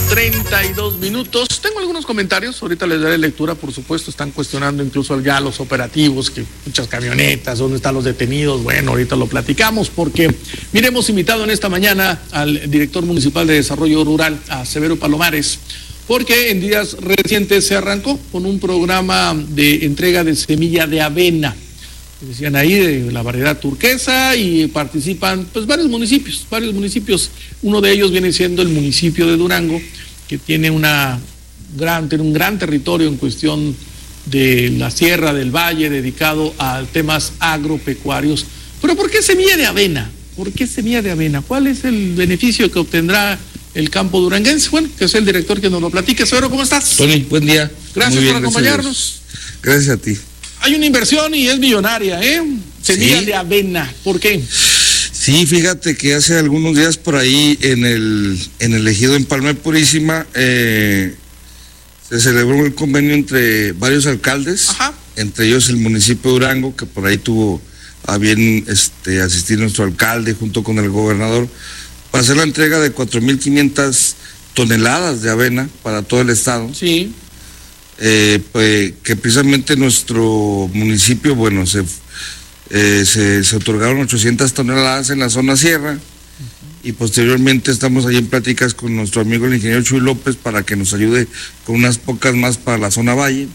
8:32. Tengo algunos comentarios, ahorita les daré lectura, por supuesto. Están cuestionando incluso ya los operativos, que muchas camionetas, dónde están los detenidos. Bueno, ahorita lo platicamos porque, mire, hemos invitado en esta mañana al director municipal de Desarrollo Rural, a Severo Palomares, porque en días recientes se arrancó con un programa de entrega de semilla de avena. Decían ahí de la variedad turquesa, y participan pues varios municipios. Uno de ellos viene siendo el municipio de Durango, que tiene un gran territorio en cuestión de la sierra del valle, dedicado a temas agropecuarios. Pero ¿por qué semilla de avena? ¿Por qué semilla de avena? ¿Cuál es el beneficio que obtendrá el campo duranguense? Bueno, que es el director que nos lo platique. Severo, ¿cómo estás? Tony, buen día. Gracias por acompañarnos. Gracias a ti. Hay una inversión y es millonaria, Semilla de avena. ¿Por qué? Sí, fíjate que hace algunos días por ahí en el ejido en Palma de Purísima se celebró el convenio entre varios alcaldes. Ajá. Entre ellos el municipio de Durango, que por ahí tuvo a bien asistir nuestro alcalde junto con el gobernador, para hacer la entrega de 4,500 toneladas de avena para todo el estado. Sí. Pues, que precisamente nuestro municipio, bueno, se otorgaron 800 toneladas en la zona sierra, y posteriormente estamos ahí en pláticas con nuestro amigo el ingeniero Chuy López para que nos ayude con unas pocas más para la zona valle.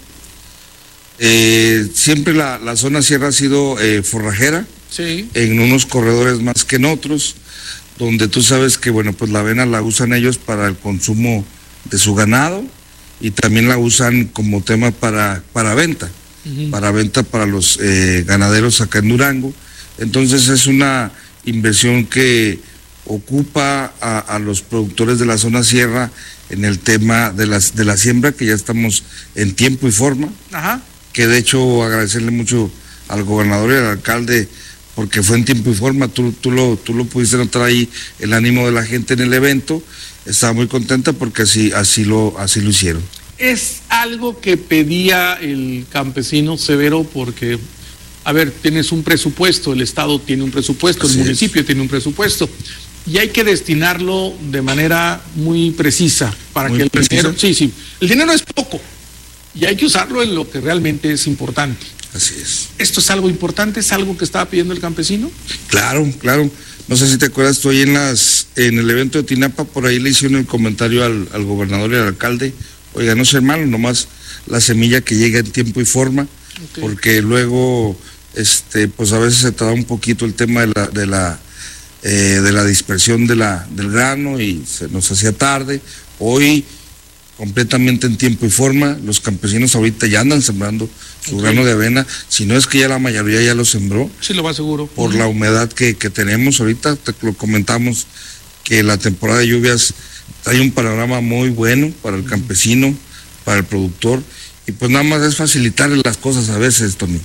Siempre la zona sierra ha sido forrajera, sí, en unos corredores más que en otros, donde tú sabes que, bueno, pues la avena la usan ellos para el consumo de su ganado, y también la usan como tema para venta, para venta para los ganaderos acá en Durango. Entonces es una inversión que ocupa a los productores de la zona sierra en el tema de la siembra, que ya estamos en tiempo y forma. Ajá. Que de hecho agradecerle mucho al gobernador y al alcalde, porque fue en tiempo y forma. Tú lo pudiste notar ahí, el ánimo de la gente en el evento. Estaba muy contenta porque así lo hicieron. Es algo que pedía el campesino, Severo, porque, a ver, tienes un presupuesto, el Estado tiene un presupuesto, el municipio tiene un presupuesto, y hay que destinarlo de manera muy precisa para que el dinero... Sí, el dinero es poco, y hay que usarlo en lo que realmente es importante. Así es. ¿Esto es algo importante? ¿Es algo que estaba pidiendo el campesino? Claro. No sé si te acuerdas, estoy en el evento de Tinapa, por ahí le hicieron el comentario al gobernador y al alcalde: oiga, no sea malo, nomás la semilla que llega en tiempo y forma, okay, porque luego, pues a veces se tarda un poquito el tema de la dispersión del grano, y se nos hacía tarde. Hoy, completamente en tiempo y forma, los campesinos ahorita ya andan sembrando su grano de avena, si no es que ya la mayoría ya lo sembró. Sí, lo va seguro. Por la humedad que tenemos ahorita, te lo comentamos, que la temporada de lluvias trae un panorama muy bueno para el campesino, para el productor, y pues nada más es facilitarle las cosas a veces, Tony.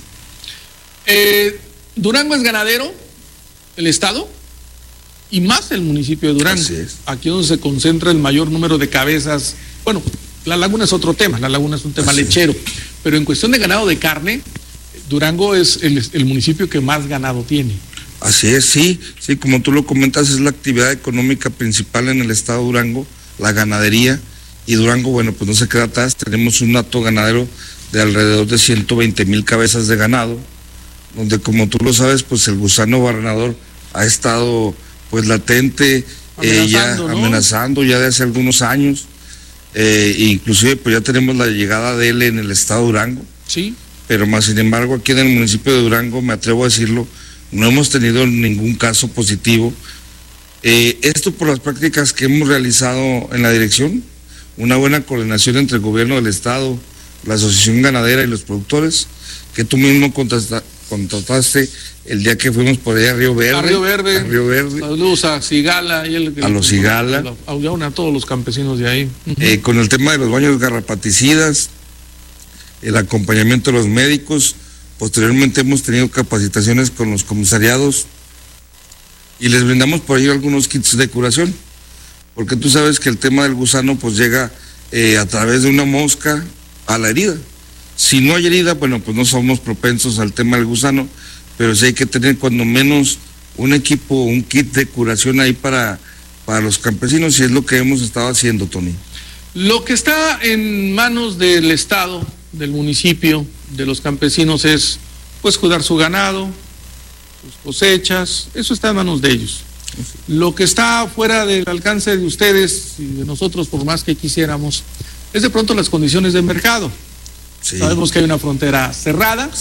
Durango es ganadero, el estado, y más el municipio de Durango. Así es. Aquí donde se concentra el mayor número de cabezas. Bueno, la laguna es otro tema, la laguna es un tema lechero, pero en cuestión de ganado de carne, Durango es el municipio que más ganado tiene. Así es, sí, como tú lo comentas, es la actividad económica principal en el estado de Durango, la ganadería, y Durango, bueno, pues no se queda atrás. Tenemos un hato ganadero de alrededor de 120,000 cabezas de ganado, donde, como tú lo sabes, pues el gusano barrenador ha estado pues latente, amenazando ya de hace algunos años. Inclusive pues ya tenemos la llegada de él en el estado de Durango. Sí. Pero más sin embargo, aquí en el municipio de Durango, me atrevo a decirlo, no hemos tenido ningún caso positivo. Esto por las prácticas que hemos realizado en la dirección, una buena coordinación entre el gobierno del estado, la asociación ganadera y los productores, que tú mismo contrataste el día que fuimos por allá a Río Verde. A Río Verde. Saludos a Cigala. A los Cigala. A todos los campesinos de ahí. Con el tema de los baños garrapaticidas, el acompañamiento de los médicos. Posteriormente hemos tenido capacitaciones con los comisariados y les brindamos por ahí algunos kits de curación, porque tú sabes que el tema del gusano pues llega a través de una mosca a la herida. Si no hay herida, bueno, pues no somos propensos al tema del gusano, pero sí hay que tener cuando menos un equipo, un kit de curación ahí para para los campesinos, y es lo que hemos estado haciendo, Tony. Lo que está en manos del Estado, del municipio, de los campesinos es pues cuidar su ganado, sus cosechas, eso está en manos de ellos. Lo que está fuera del alcance de ustedes y de nosotros, por más que quisiéramos, es de pronto las condiciones de mercado. Sí. Sabemos que hay una frontera cerrada.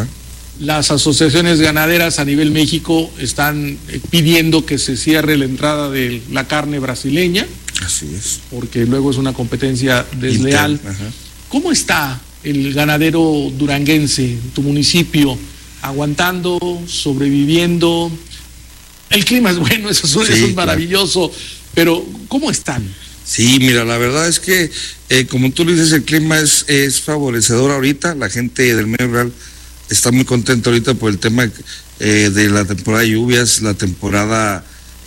Las asociaciones ganaderas a nivel México están pidiendo que se cierre la entrada de la carne brasileña. Así es. Porque luego es una competencia desleal. ¿Cómo está el ganadero duranguense, tu municipio, aguantando, sobreviviendo? El clima es bueno, eso es maravilloso, pero ¿cómo están? Sí, mira, la verdad es que, como tú lo dices, el clima es favorecedor ahorita. La gente del medio rural está muy contenta ahorita por el tema de la temporada de lluvias, la temporada,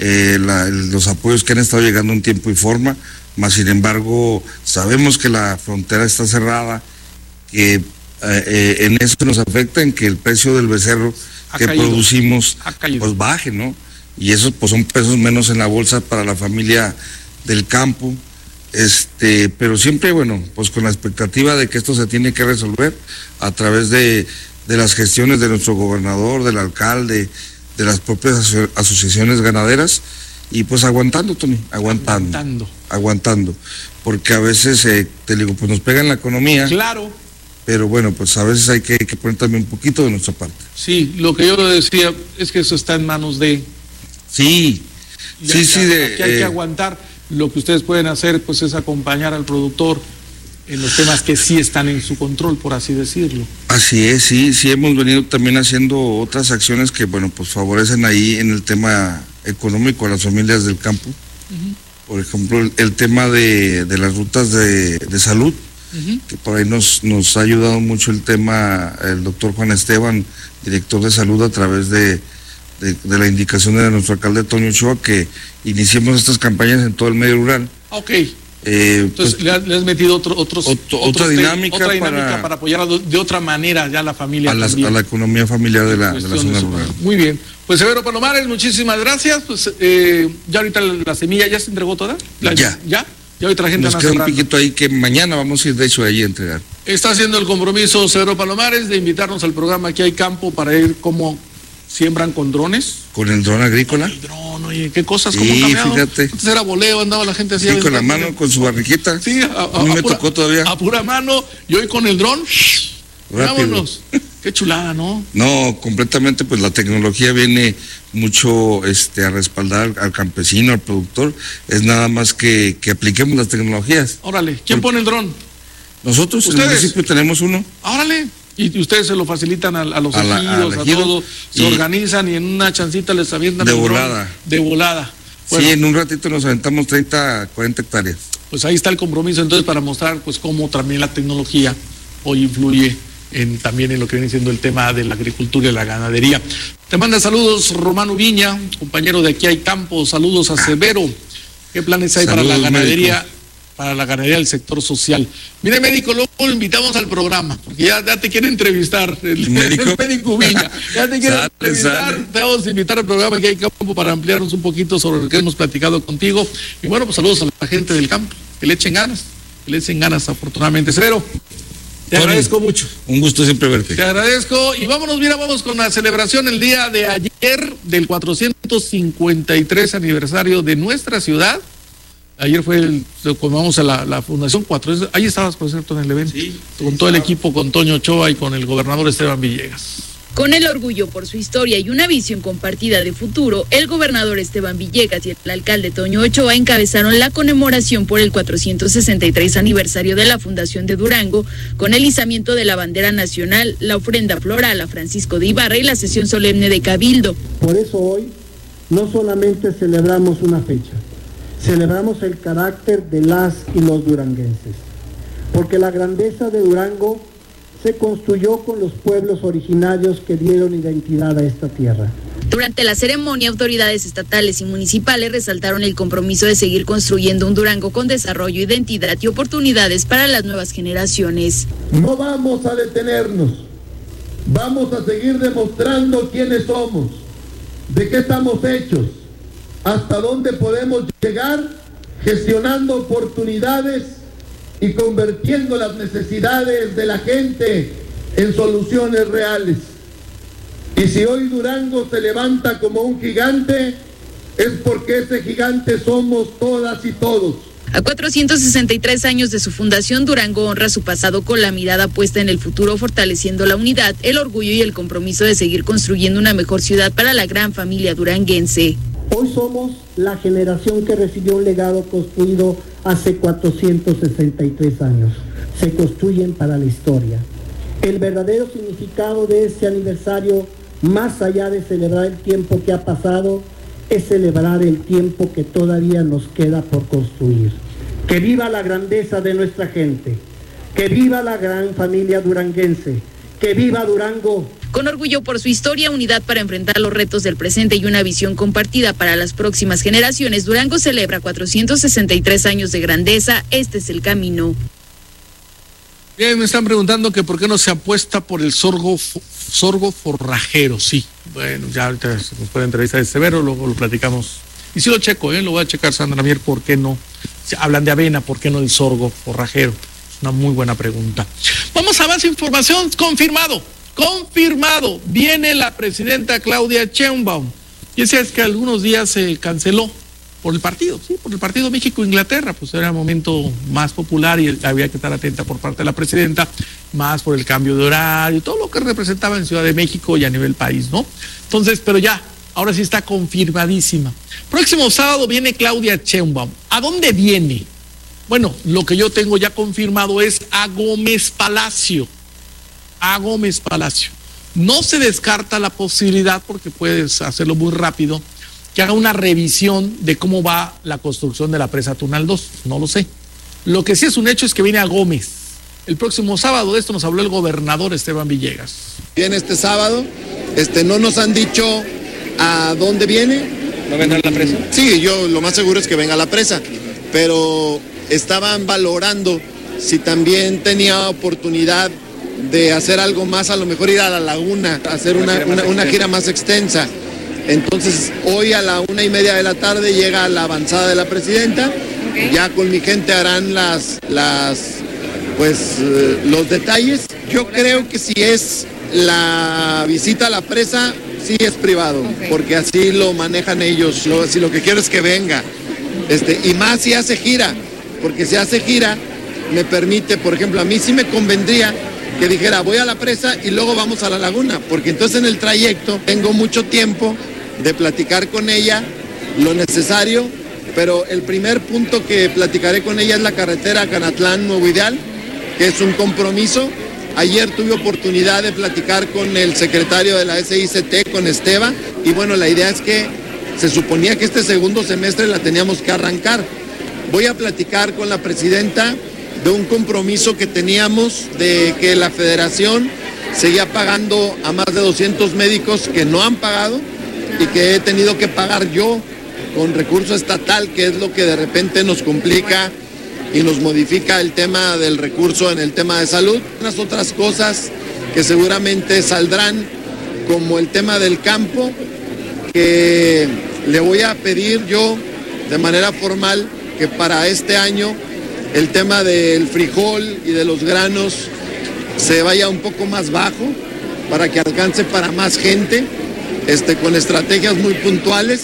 los apoyos que han estado llegando en tiempo y forma, más sin embargo, sabemos que la frontera está cerrada, que en eso nos afecta, en que el precio del becerro que producimos pues baje, ¿no? Y esos pues son pesos menos en la bolsa para la familia del campo, pero siempre, bueno, pues con la expectativa de que esto se tiene que resolver a través de las gestiones de nuestro gobernador, del alcalde, de las propias asociaciones ganaderas, y pues aguantando, Tony, aguantando, porque a veces, te digo, pues nos pega en la economía. Claro. Pero bueno, pues a veces hay que poner también un poquito de nuestra parte. Sí, lo que yo le decía es que eso está en manos de... Sí, aquí hay que aguantar. Lo que ustedes pueden hacer pues es acompañar al productor en los temas que sí están en su control, por así decirlo. Así es, sí hemos venido también haciendo otras acciones que, bueno, pues favorecen ahí en el tema económico a las familias del campo. Por ejemplo, el tema de las rutas de salud, que por ahí nos ha ayudado mucho el tema, el doctor Juan Esteban, director de salud, a través de la indicación de nuestro alcalde Toño Ochoa, que iniciemos estas campañas en todo el medio rural. Ok. Entonces pues, le has metido otra dinámica para apoyar de otra manera ya a la familia. A la economía familiar de la zona rural. Muy bien. Pues Severo Palomares, muchísimas gracias. Pues ya ahorita la semilla ya se entregó toda. ¿Ya? Ya ahorita la gente nos queda un piquito ahí que mañana vamos a ir de hecho allí a entregar. Está haciendo el compromiso Severo Palomares de invitarnos al programa Aquí hay campo para ir cómo siembran con drones. Con el dron agrícola. Con el dron, oye, qué cosas, cómo han cambiado. Fíjate. Antes era voleo, andaba la gente así. Sí, con la mano, con su barriquita. Sí, a mí me tocó todavía. A pura mano, y hoy con el dron, vámonos. Qué chulada, ¿no? No, completamente, pues la tecnología viene mucho a respaldar al campesino, al productor. Es nada más que apliquemos las tecnologías. Órale, ¿quién pone el dron? Nosotros, en el municipio tenemos uno. Órale. Y ustedes se lo facilitan a los ejidos, a todos, se organizan y en una chancita les avientan de volada. De volada. Bueno, sí, en un ratito nos aventamos 30, 40 hectáreas. Pues ahí está el compromiso entonces para mostrar pues cómo también la tecnología hoy influye también en lo que viene siendo el tema de la agricultura y la ganadería. Te manda saludos Romano Viña, compañero de Aquí hay campo, saludos a Severo. ¿Qué planes hay para la ganadería? Médico. Para la ganadería del sector social. Mire, médico, luego lo invitamos al programa, porque ya te quiere entrevistar, el médico Viña. Ya te quiere entrevistar, te vamos a invitar al programa Aquí hay campo para ampliarnos un poquito sobre lo que hemos platicado contigo. Y bueno, pues saludos a la gente del campo, que le echen ganas, afortunadamente. Severo, te agradezco mucho. Un gusto siempre verte. Te agradezco. Y vamos con la celebración el día de ayer del 453 aniversario de nuestra ciudad. Ayer vamos a la Fundación 4. Ahí estabas, por cierto, en el evento. Sí, con todo el equipo, con Toño Ochoa y con el gobernador Esteban Villegas. Con el orgullo por su historia y una visión compartida de futuro, el gobernador Esteban Villegas y el alcalde Toño Ochoa encabezaron la conmemoración por el 463 aniversario de la Fundación de Durango, con el izamiento de la bandera nacional, la ofrenda floral a Francisco de Ibarra y la sesión solemne de Cabildo. Por eso hoy no solamente celebramos una fecha, celebramos el carácter de las y los duranguenses, porque la grandeza de Durango se construyó con los pueblos originarios que dieron identidad a esta tierra. Durante la ceremonia, autoridades estatales y municipales resaltaron el compromiso de seguir construyendo un Durango con desarrollo, identidad y oportunidades para las nuevas generaciones. No vamos a detenernos, vamos a seguir demostrando quiénes somos, de qué estamos hechos, hasta dónde podemos llegar gestionando oportunidades y convirtiendo las necesidades de la gente en soluciones reales. Y si hoy Durango se levanta como un gigante, es porque ese gigante somos todas y todos. A 463 años de su fundación, Durango honra su pasado con la mirada puesta en el futuro, fortaleciendo la unidad, el orgullo y el compromiso de seguir construyendo una mejor ciudad para la gran familia duranguense. Hoy somos la generación que recibió un legado construido hace 463 años. Se construyen para la historia. El verdadero significado de este aniversario, más allá de celebrar el tiempo que ha pasado, es celebrar el tiempo que todavía nos queda por construir. Que viva la grandeza de nuestra gente, que viva la gran familia duranguense, que viva Durango. Con orgullo por su historia, unidad para enfrentar los retos del presente y una visión compartida para las próximas generaciones, Durango celebra 463 años de grandeza. Este es el camino. Bien, me están preguntando que por qué no se apuesta por el sorgo forrajero. Sí, bueno, ya ahorita nos puede entrevistar de Severo, luego lo platicamos. Y sí lo checo, lo voy a checar, Sandra Mier, ¿por qué no? Hablan de avena, ¿por qué no el sorgo forrajero? Es una muy buena pregunta. Vamos a más información, confirmado, viene la presidenta Claudia Sheinbaum. Y ese es que algunos días se canceló por el partido, sí, por el partido México-Inglaterra, pues era el momento más popular y había que estar atenta por parte de la presidenta, más por el cambio de horario, todo lo que representaba en Ciudad de México y a nivel país, ¿no? Entonces, pero ya, ahora sí está confirmadísima. Próximo sábado viene Claudia Sheinbaum. ¿A dónde viene? Bueno, lo que yo tengo ya confirmado es a Gómez Palacio. A Gómez Palacio. No se descarta la posibilidad, porque puedes hacerlo muy rápido, que haga una revisión de cómo va la construcción de la presa Tunal 2, no lo sé. Lo que sí es un hecho es que viene a Gómez. El próximo sábado, de esto nos habló el gobernador Esteban Villegas. Viene este sábado, no nos han dicho a dónde viene. ¿No vendrá la presa? Sí, yo lo más seguro es que venga a la presa, pero estaban valorando si también tenía oportunidad de hacer algo más, a lo mejor ir a la laguna, hacer una gira más extensa. Entonces, hoy a la 1:30 de la tarde llega la avanzada de la presidenta. Okay. Ya con mi gente harán los detalles. Yo creo que si es la visita a la presa, sí es privado, okay, porque así lo manejan ellos. Si lo que quiero es que venga. Y más si hace gira, porque si hace gira, me permite, por ejemplo, a mí sí me convendría que dijera, voy a la presa y luego vamos a la laguna, porque entonces en el trayecto tengo mucho tiempo de platicar con ella lo necesario, pero el primer punto que platicaré con ella es la carretera Canatlán-Nuevo Ideal, que es un compromiso. Ayer tuve oportunidad de platicar con el secretario de la SICT, con Esteban, y bueno, la idea es que se suponía que este segundo semestre la teníamos que arrancar. Voy a platicar con la presidenta de un compromiso que teníamos de que la federación seguía pagando a más de 200 médicos que no han pagado y que he tenido que pagar yo con recurso estatal, que es lo que de repente nos complica y nos modifica el tema del recurso en el tema de salud. Unas otras cosas que seguramente saldrán, como el tema del campo, que le voy a pedir yo de manera formal que para este año el tema del frijol y de los granos se vaya un poco más bajo para que alcance para más gente, con estrategias muy puntuales.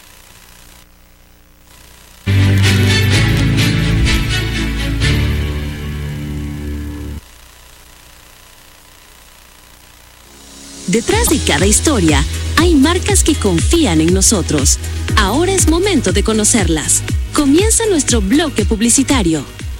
Detrás de cada historia hay marcas que confían en nosotros. Ahora es momento de conocerlas. Comienza nuestro bloque publicitario.